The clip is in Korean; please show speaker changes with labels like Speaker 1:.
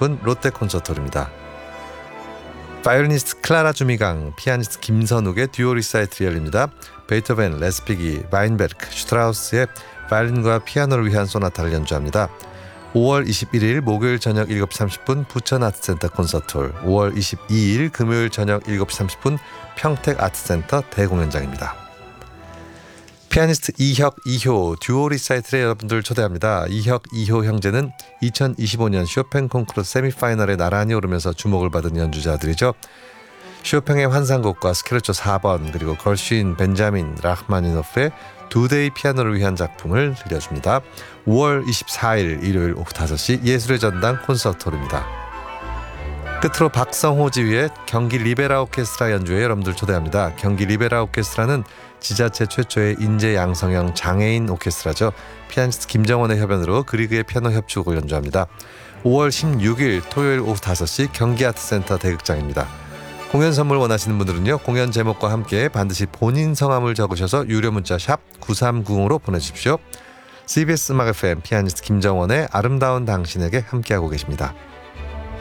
Speaker 1: 30분 롯데 콘서트홀입니다. 바이올리니스트 클라라 주미강, 피아니스트 김선욱의 듀오 리사이틀이 열립니다. 베토벤, 레스피기, 와인베르크, 슈트라우스의 바이올린과 피아노를 위한 소나타를 연주합니다. 5월 21일 목요일 저녁 7시 30분 부천아트센터 콘서트홀, 5월 22일 금요일 저녁 7시 30분 평택아트센터 대공연장입니다. 피아니스트 이혁, 이효 듀오 리사이틀에 여러분들 초대합니다. 이혁, 이효 형제는 2025년 쇼팽 콩쿠르 세미파이널에 나란히 오르면서 주목을 받은 연주자들이죠. 쇼팽의 환상곡과 스케르초 4번 그리고 걸슈인, 벤자민, 라흐마니노프의 두 대의 피아노를 위한 작품을 들려줍니다. 5월 24일 일요일 오후 5시 예술의 전당 콘서트홀입니다. 끝으로 박성호 지휘의 경기 리베라 오케스트라 연주에 여러분들 초대합니다. 경기 리베라 오케스트라는 지자체 최초의 인재 양성형 장애인 오케스트라죠. 피아니스트 김정원의 협연으로 그리그의 피아노 협주곡을 연주합니다. 5월 16일 토요일 오후 5시 경기아트센터 대극장입니다. 공연 선물 원하시는 분들은요. 공연 제목과 함께 반드시 본인 성함을 적으셔서 유료 문자 샵 9390으로 보내주십시오. CBS 음악 FM 피아니스트 김정원의 아름다운 당신에게 함께하고 계십니다.